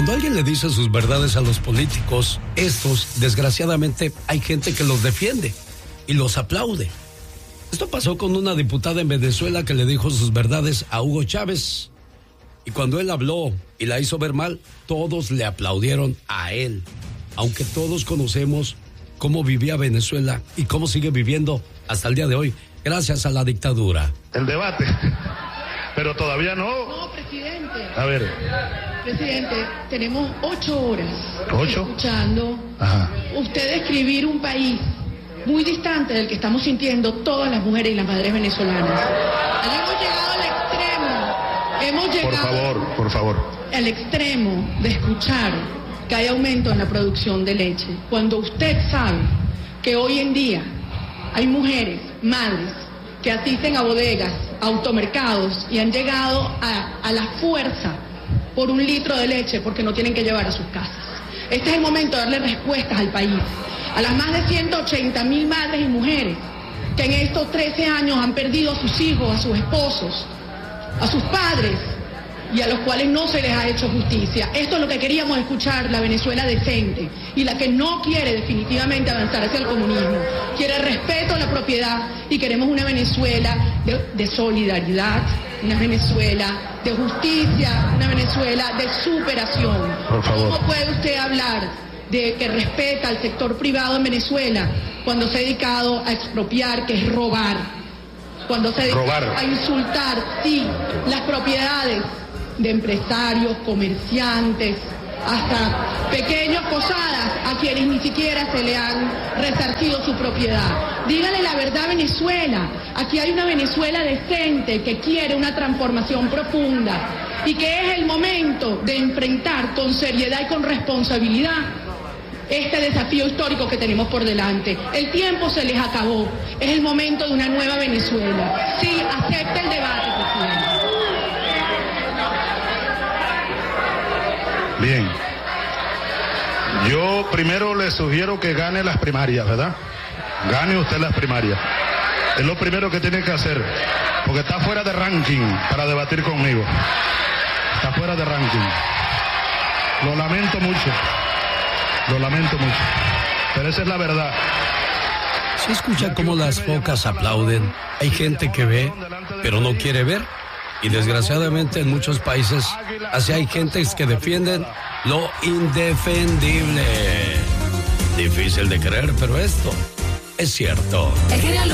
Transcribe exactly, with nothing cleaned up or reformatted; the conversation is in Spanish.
Cuando alguien le dice sus verdades a los políticos, estos, desgraciadamente, hay gente que los defiende y los aplaude. Esto pasó con una diputada en Venezuela que le dijo sus verdades a Hugo Chávez. Y cuando él habló y la hizo ver mal, todos le aplaudieron a él. Aunque todos conocemos cómo vivía Venezuela y cómo sigue viviendo hasta el día de hoy, gracias a la dictadura. El debate, pero todavía no. No, presidente. A ver. Presidente, tenemos ocho horas ¿Ocho? escuchando Ajá. usted describir un país muy distante del que estamos sintiendo todas las mujeres y las madres venezolanas. Allí hemos llegado al extremo. Hemos llegado Por favor, por favor. al extremo de escuchar que hay aumento en la producción de leche. Cuando usted sabe que hoy en día hay mujeres, madres, que asisten a bodegas, a automercados y han llegado a, a la fuerza por un litro de leche porque no tienen que llevar a sus casas. Este es el momento de darle respuestas al país, a las más de ciento ochenta mil madres y mujeres que en estos trece años han perdido a sus hijos, a sus esposos, a sus padres y a los cuales no se les ha hecho justicia. Esto es lo que queríamos escuchar, la Venezuela decente y la que no quiere definitivamente avanzar hacia el comunismo. Quiere respeto a la propiedad y queremos una Venezuela de, de solidaridad, una Venezuela de justicia, una Venezuela de superación. Por favor. ¿Cómo puede usted hablar de que respeta al sector privado en Venezuela cuando se ha dedicado a expropiar, que es robar? Cuando se dedica Robar. a insultar, sí, las propiedades de empresarios, comerciantes, hasta pequeños posadas a quienes ni siquiera se le han resarcido su propiedad. Dígale la verdad a Venezuela. Aquí hay una Venezuela decente que quiere una transformación profunda y que es el momento de enfrentar con seriedad y con responsabilidad este desafío histórico que tenemos por delante. El tiempo se les acabó. Es el momento de una nueva Venezuela. Sí, acepte el debate, presidente. Bien. Yo primero le sugiero que gane las primarias, ¿verdad? Gane usted las primarias. Es lo primero que tiene que hacer, porque está fuera de ranking para debatir conmigo. Está fuera de ranking. Lo lamento mucho. Lo lamento mucho. Pero esa es la verdad. Se escucha cómo las focas aplauden. Hay gente que ve, pero no quiere ver. Y desgraciadamente en muchos países así hay gentes que defienden lo indefendible. Difícil de creer, pero esto es cierto.